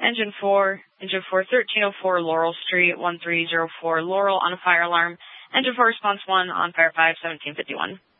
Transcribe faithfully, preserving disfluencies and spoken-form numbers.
Engine four, Engine four, thirteen oh four Laurel Street, one three zero four Laurel on a fire alarm. Engine four response one on fire five, seventeen fifty-one.